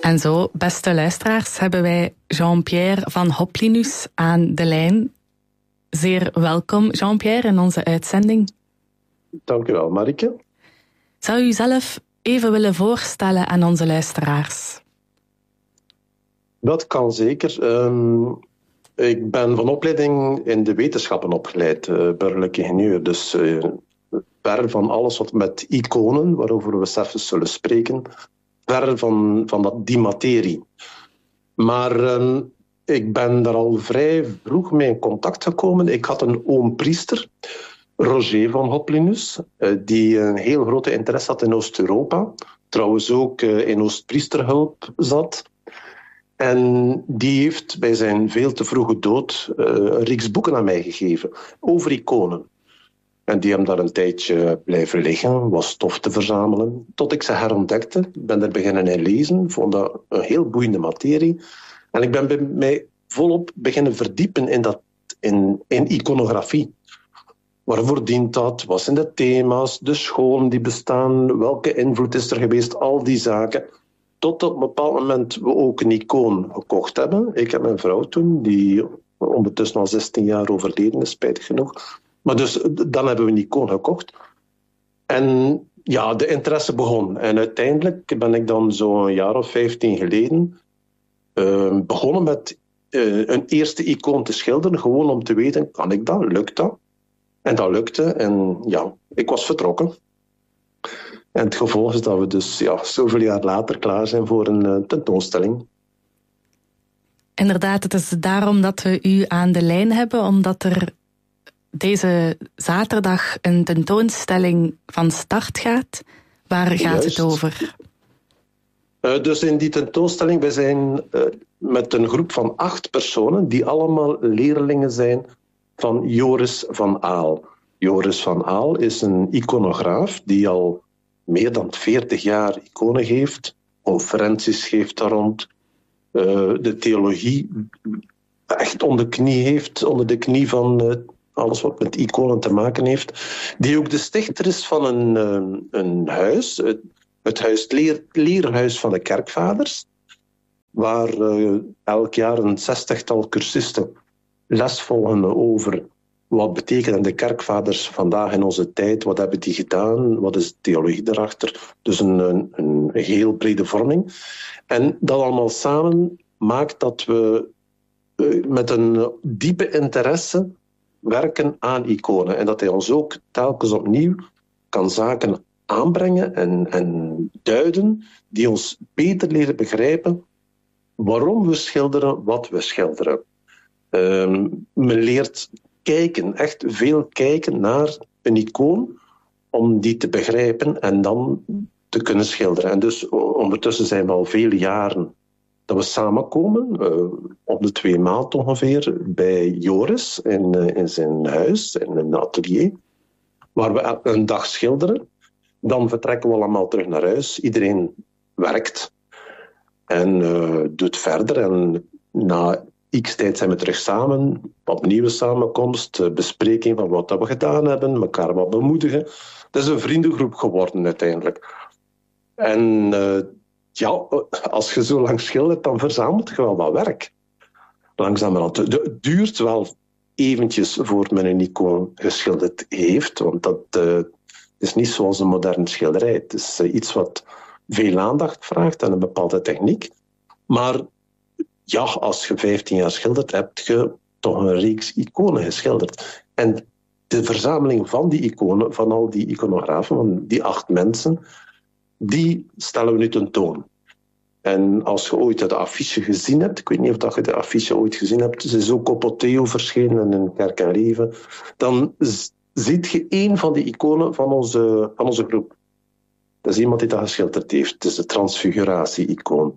En zo, beste luisteraars, hebben wij Jean-Pierre van Hoplinus aan de lijn. Zeer welkom, Jean-Pierre, in onze uitzending. Dank u wel, Marike. Zou u zelf even willen voorstellen aan onze luisteraars? Dat kan zeker. Ik ben van opleiding in de wetenschappen opgeleid, burgerlijk ingenieur. Dus ver van alles wat met iconen, waarover we zelfs zullen spreken, ver van die materie. Maar ik ben daar al vrij vroeg mee in contact gekomen. Ik had een oom-priester, Roger van Hoplinus, die een heel grote interesse had in Oost-Europa. Trouwens ook in Oostpriesterhulp zat. En die heeft bij zijn veel te vroege dood een reeks boeken aan mij gegeven over iconen. En die hem daar een tijdje blijven liggen, was stof te verzamelen. Tot ik ze herontdekte. Ik ben er beginnen in lezen, vond dat een heel boeiende materie. En ik ben bij mij volop beginnen verdiepen in iconografie. Waarvoor dient dat? Wat zijn de thema's, de scholen die bestaan, welke invloed is er geweest, al die zaken. Tot op een bepaald moment we ook een icoon gekocht hebben. Ik en mijn vrouw toen, die ondertussen al 16 jaar overleden is, spijtig genoeg. Maar dus, dan hebben we een icoon gekocht. En ja, de interesse begon. En uiteindelijk ben ik dan zo'n jaar of 15 geleden begonnen met een eerste icoon te schilderen. Gewoon om te weten, kan ik dat? Lukt dat? En dat lukte. En ja, ik was vertrokken. En het gevolg is dat we dus zoveel jaar later klaar zijn voor een tentoonstelling. Inderdaad, het is daarom dat we u aan de lijn hebben, omdat er deze zaterdag een tentoonstelling van start gaat. Waar gaat het over? Dus in die tentoonstelling, we zijn met een groep van 8 personen die allemaal leerlingen zijn van Joris van Aal. Joris van Aal is een iconograaf die al meer dan 40 jaar iconen geeft, conferenties geeft daar rond, de theologie echt onder de knie van alles wat met iconen te maken heeft, die ook de stichter is van een huis, het leerhuis van de kerkvaders, waar elk jaar een 60-tal cursisten les volgen over wat betekenen de kerkvaders vandaag in onze tijd, wat hebben die gedaan, wat is de theologie daarachter. Dus een heel brede vorming. En dat allemaal samen maakt dat we met een diepe interesse werken aan iconen. En dat hij ons ook telkens opnieuw kan zaken aanbrengen en duiden die ons beter leren begrijpen waarom we schilderen wat we schilderen. Men leert kijken, echt veel kijken naar een icoon om die te begrijpen en dan te kunnen schilderen. En dus ondertussen zijn we al vele jaren dat we samenkomen, om de 2 maanden ongeveer, bij Joris in zijn huis, in een atelier, waar we een dag schilderen. Dan vertrekken we allemaal terug naar huis. Iedereen werkt en doet verder. En na x tijd zijn we terug samen, opnieuw samenkomst, bespreking van wat we gedaan hebben, elkaar wat bemoedigen. Het is een vriendengroep geworden uiteindelijk. En als je zo lang schildert, dan verzamelt je wel wat werk. Langzamerhand. Het duurt wel eventjes voor men een icoon geschilderd heeft, want dat is niet zoals een moderne schilderij. Het is iets wat veel aandacht vraagt en een bepaalde techniek. Maar ja, als je 15 jaar schildert, heb je toch een reeks iconen geschilderd. En de verzameling van die iconen, van al die iconografen, van die 8 mensen, die stellen we nu tentoon. En als je ooit de affiche gezien hebt, ik weet niet of je de affiche ooit gezien hebt, ze is ook op Otheo verschenen in Kerk en Leven, dan ziet je 1 van die iconen van onze groep. Dat is iemand die dat geschilderd heeft. Het is de transfiguratie-icoon.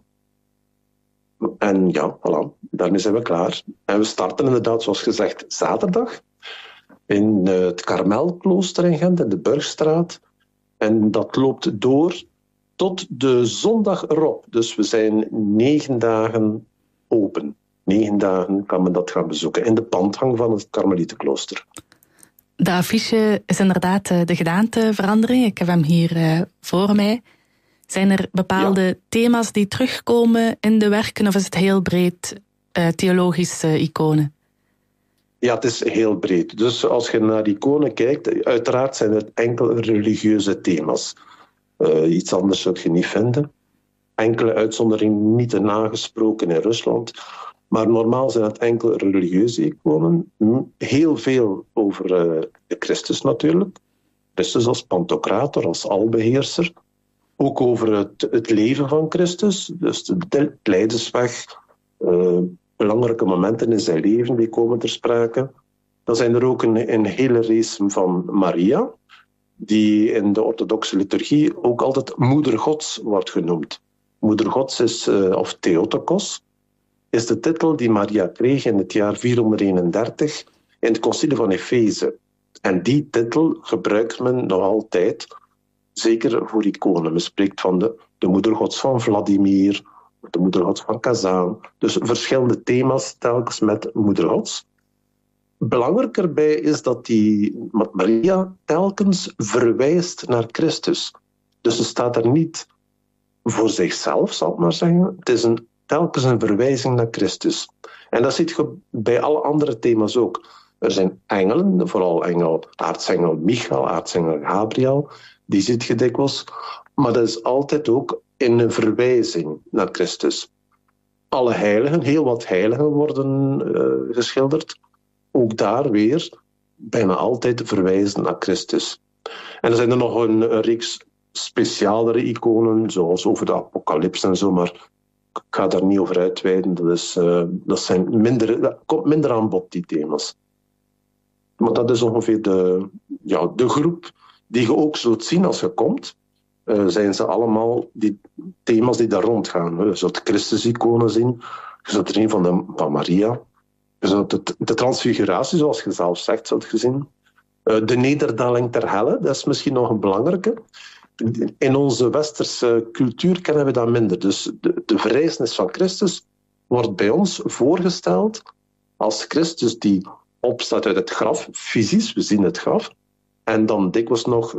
En ja, voilà, daarmee zijn we klaar. En we starten inderdaad, zoals gezegd, zaterdag in het Karmelklooster in Gent, in de Burgstraat. En dat loopt door tot de zondag erop. Dus we zijn 9 dagen open. 9 dagen kan men dat gaan bezoeken in de pandgang van het Karmelietenklooster. De affiche is inderdaad de gedaanteverandering. Ik heb hem hier voor mij. Zijn er bepaalde thema's die terugkomen in de werken of is het heel breed theologische iconen? Ja, het is heel breed. Dus als je naar iconen kijkt, uiteraard zijn het enkel religieuze thema's. Iets anders zul je niet vinden. Enkele uitzonderingen niet te nagesproken in Rusland. Maar normaal zijn het enkel religieuze iconen. Heel veel over de Christus natuurlijk. Christus als Pantocrator, als albeheerser. Ook over het leven van Christus. Dus de lijdensweg. Belangrijke momenten in zijn leven die komen ter sprake. Dan zijn er ook een hele race van Maria, die in de orthodoxe liturgie ook altijd Moeder Gods wordt genoemd. Moeder Gods is, of Theotokos, is de titel die Maria kreeg in het jaar 431 in het concilie van Efeze. En die titel gebruikt men nog altijd, zeker voor iconen. Men spreekt van de Moeder Gods van Vladimir, de Moeder Gods van Kazaan. Dus verschillende thema's telkens met Moeder Gods. Belangrijker bij is dat Maria telkens verwijst naar Christus. Dus ze staat er niet voor zichzelf, zal ik maar zeggen. Het is telkens een verwijzing naar Christus. En dat ziet je bij alle andere thema's ook. Er zijn engelen, vooral aartsengel Michael, aartsengel Gabriel, die ziet je dikwijls. Maar dat is altijd ook in een verwijzing naar Christus. Alle heiligen, heel wat heiligen worden geschilderd. Ook daar weer bijna altijd verwijzen naar Christus. En er zijn er nog een reeks specialere iconen, zoals over de apocalyps en zo, maar ik ga daar niet over uitweiden. Dat komt minder aan bod, die thema's. Maar dat is ongeveer de groep die je ook zult zien als je komt. Zijn ze allemaal die thema's die daar rondgaan. Je zult Christus-iconen zien. Je zult er een van Maria. Je zult de transfiguratie, zoals je zelf zegt, zult je zien. De nederdaling ter helle, dat is misschien nog een belangrijke. In onze westerse cultuur kennen we dat minder. Dus de verrijzenis van Christus wordt bij ons voorgesteld als Christus die opstaat uit het graf, fysisch, we zien het graf, en dan dikwijls nog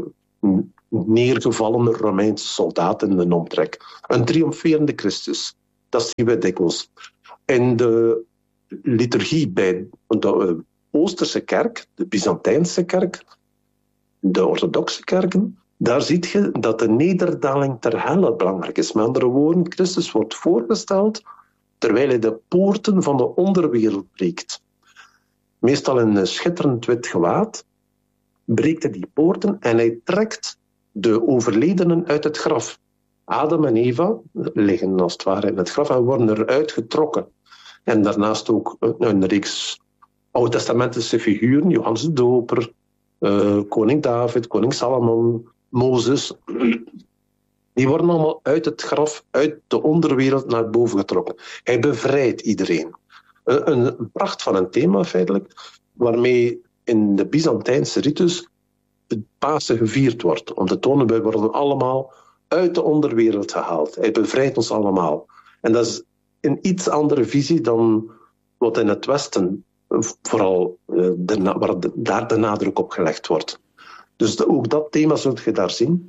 neergevallen Romeinse soldaten in de omtrek. Een triomferende Christus, dat zien we dikwijls. In de liturgie bij de Oosterse kerk, de Byzantijnse kerk, de orthodoxe kerken, daar zie je dat de nederdaling ter helle belangrijk is. Met andere woorden, Christus wordt voorgesteld terwijl hij de poorten van de onderwereld breekt. Meestal in een schitterend wit gewaad breekt hij die poorten en hij trekt de overledenen uit het graf. Adam en Eva liggen als het ware in het graf en worden eruit getrokken. En daarnaast ook een reeks oud-testamentische figuren, Johannes de Doper, koning David, koning Salomon, Mozes. Die worden allemaal uit het graf, uit de onderwereld naar boven getrokken. Hij bevrijdt iedereen. Een pracht van een thema feitelijk, waarmee in de Byzantijnse ritus het Pasen gevierd wordt. Om te tonen, wij worden allemaal uit de onderwereld gehaald. Hij bevrijdt ons allemaal. En dat is een iets andere visie dan wat in het Westen vooral waar daar de nadruk op gelegd wordt. Dus ook dat thema zult je daar zien.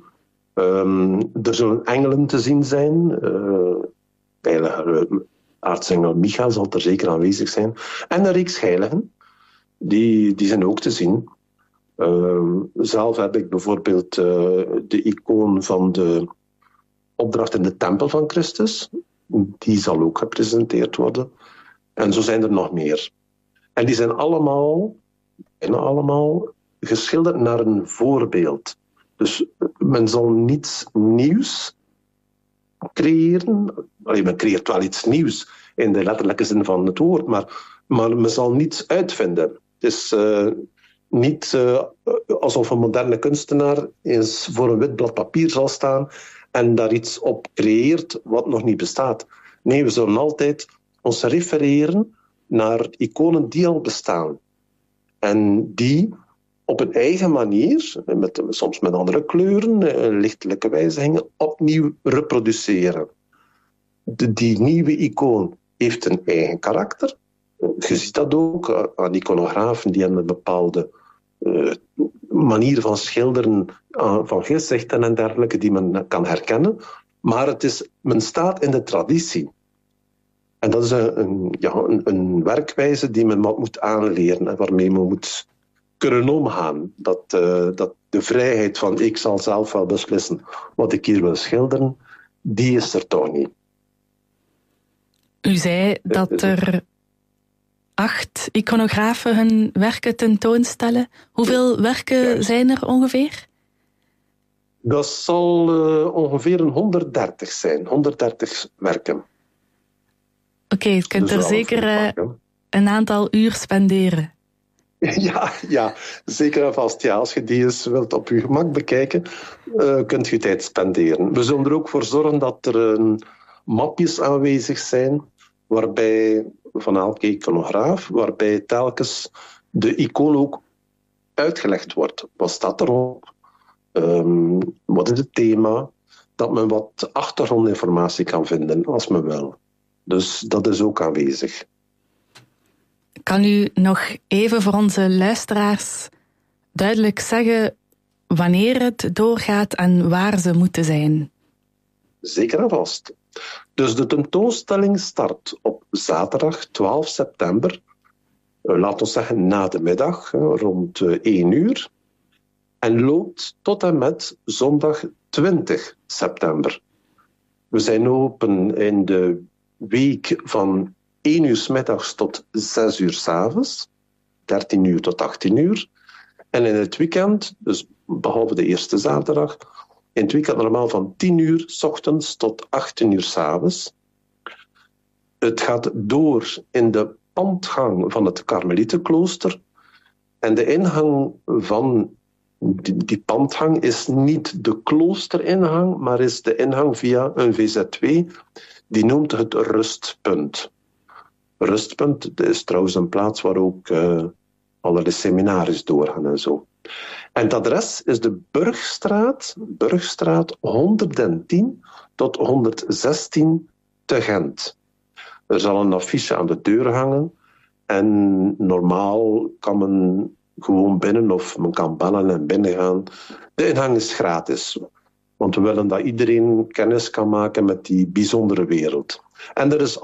Er zullen engelen te zien zijn. Aartsengel Michael zal er zeker aanwezig zijn. En een reeks heiligen, die zijn ook te zien. Zelf heb ik bijvoorbeeld de icoon van de opdracht in de tempel van Christus. Die zal ook gepresenteerd worden. En zo zijn er nog meer. En die zijn bijna allemaal geschilderd naar een voorbeeld. Dus men zal niets nieuws creëren. Men creëert wel iets nieuws in de letterlijke zin van het woord, maar men zal niets uitvinden. Het is niet alsof een moderne kunstenaar eens voor een wit blad papier zal staan en daar iets op creëert wat nog niet bestaat. Nee, we zullen altijd ons refereren naar iconen die al bestaan. En die op een eigen manier, soms met andere kleuren, lichtelijke wijzigingen, opnieuw reproduceren. Die nieuwe icoon heeft een eigen karakter. Je ziet dat ook aan iconografen die hebben een bepaalde manier van schilderen, van gezichten en dergelijke, die men kan herkennen. Maar men staat in de traditie. En dat is een werkwijze die men moet aanleren en waarmee men moet kunnen omgaan. Dat de vrijheid van ik zal zelf wel beslissen wat ik hier wil schilderen, die is er toch niet. U zei dat er 8 iconografen hun werken tentoonstellen. Hoeveel werken zijn er ongeveer? Dat zal ongeveer 130 zijn. 130 werken. Oké, je kunt er zeker een aantal uur spenderen. Ja, zeker en vast. Ja, als je die eens wilt op je gemak bekijken, kunt je tijd spenderen. We zullen er ook voor zorgen dat er mapjes aanwezig zijn waarbij van elke iconograaf, waarbij telkens de icoon ook uitgelegd wordt. Wat staat erop? Wat is het thema? Dat men wat achtergrondinformatie kan vinden als men wil. Dus dat is ook aanwezig. Kan u nog even voor onze luisteraars duidelijk zeggen wanneer het doorgaat en waar ze moeten zijn? Zeker en vast. Dus de tentoonstelling start op zaterdag 12 september. Laten we zeggen na de middag, rond 1 uur. En loopt tot en met zondag 20 september. We zijn open in de week van 1 uur 's middags tot 6 uur 's avonds. 13 uur tot 18 uur. En in het weekend, dus behalve de eerste zaterdag, in het weekend normaal van 10 uur 's ochtends tot 18 uur 's avonds. Het gaat door in de pandgang van het Karmelietenklooster. En de ingang van die pandgang is niet de kloosteringang, maar is de ingang via een VZW. Die noemt het Rustpunt. Rustpunt is trouwens een plaats waar ook allerlei seminaries doorgaan en zo. En het adres is de Burgstraat 110 tot 116 te Gent. Er zal een affiche aan de deur hangen en normaal kan men gewoon binnen of men kan bellen en binnengaan. De ingang is gratis, want we willen dat iedereen kennis kan maken met die bijzondere wereld. En er is